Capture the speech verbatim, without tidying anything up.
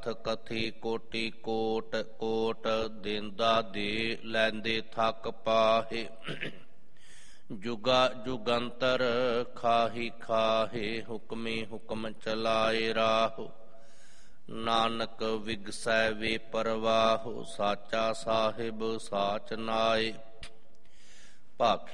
ਕਥ ਕਥੀ ਕੋਟੀ ਕੋਟ ਕੋਟ, ਦੇਂਦਾ ਦੇ ਲੈਂਦੇ ਥੱਕ ਪਾਹੇ। ਜੁਗਾ ਜੁਗੰਤਰ ਖਾਹੀ ਖਾਹੇ, ਹੁਕਮੇ ਹੁਕਮ ਚਲਾਏ ਰਾਹੋ। ਨਾਨਕ ਵਿਗਸੈ ਵੇ ਪਰਵਾਹੋ, ਸਾਚਾ ਸਾਹਿਬ ਸਾਚ ਨਾਏ। ਭਾਖੇ